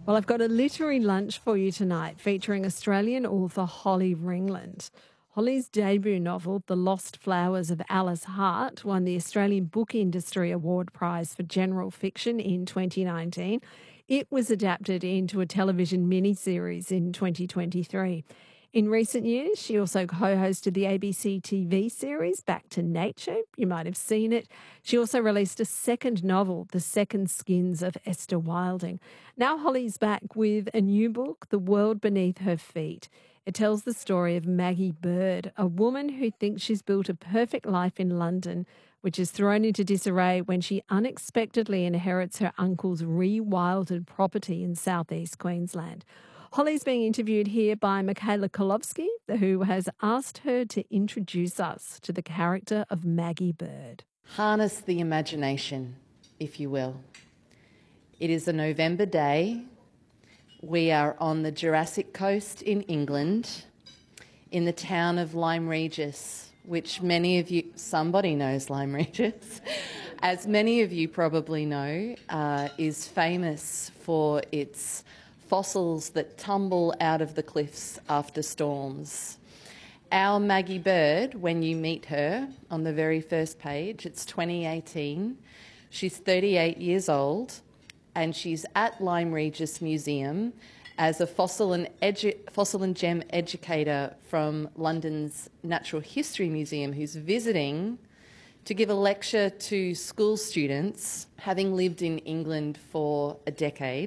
Well, I've got a literary lunch for you tonight featuring Australian author Holly Ringland. Holly's debut novel, The Lost Flowers of Alice Hart, won the Australian Book Industry Award Prize for General Fiction in 2019. It was adapted into a television miniseries in 2023. In recent years, she also co hosted the ABC TV series Back to Nature. You might have seen it. She also released a second novel, The Second Skins of Esther Wilding. Now Holly's back with a new book, The World Beneath Her Feet. It tells the story of Maggie Bird, a woman who thinks she's built a perfect life in London, which is thrown into disarray when she unexpectedly inherits her uncle's rewilded property in southeast Queensland. Holly's being interviewed here by Michaela Kolowski, who has asked her to introduce us to the character of Maggie Bird. Harness the imagination, if you will. It is a November day. We are on the Jurassic Coast in England, in the town of Lyme Regis, which many of you, somebody knows Lyme Regis, as many of you probably know, is famous for its fossils that tumble out of the cliffs after storms. Our Maggie Bird, when you meet her on the very first page, it's 2018, she's 38 years old, and she's at Lyme Regis Museum as a fossil and gem educator from London's Natural History Museum who's visiting to give a lecture to school students, having lived in England for a decade.